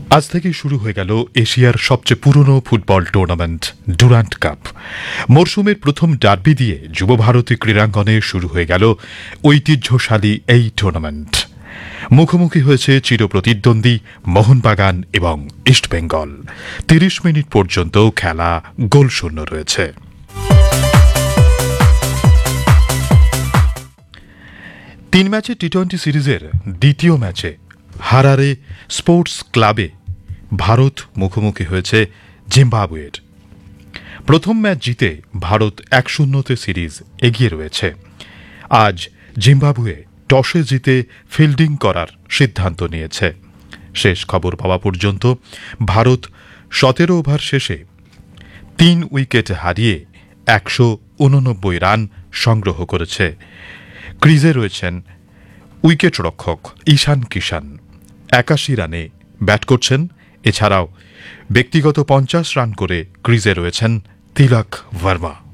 আজ থেকেই শুরু হয়ে গেল এশিয়ার সবচেয়ে পুরনো ফুটবল টুর্নামেন্ট ডুরান্ট কাপ। মরশুমের প্রথম ডার্বি দিয়ে যুব ভারতী ক্রীড়াঙ্গনে শুরু হয়ে গেল ঐতিহ্যশালী এই টুর্নামেন্ট। মুখোমুখি হয়েছে চিরপ্রতিদ্বন্দ্বী মোহনবাগান এবং ইস্টবেঙ্গল। ৩০ মিনিট পর্যন্ত খেলা গোলশূন্য রয়েছে। তিন ম্যাচে টি-20 সিরিজের দ্বিতীয় ম্যাচে হারারে স্পোর্টস ক্লাবে ভারত মুখোমুখি হয়েছে জিম্বাবুয়ের। প্রথম ম্যাচ জিতে ভারত ১-০তে সিরিজ এগিয়ে রয়েছে। আজ জিম্বাবুয়ে টসে জিতে ফিল্ডিং করার সিদ্ধান্ত নিয়েছে। শেষ খবর পাওয়া পর্যন্ত ভারত ১৭ ওভার শেষে ৩ উইকেট হারিয়ে ১৮৯ রান সংগ্রহ করেছে। ক্রিজে রয়েছেন উইকেটরক্ষক ঈশান কিষান, ৮১ রানে ব্যাট করছেন। এছাড়াও ব্যক্তিগত ৫০ রান করে ক্রিজে রয়েছেন তিলক ভার্মা।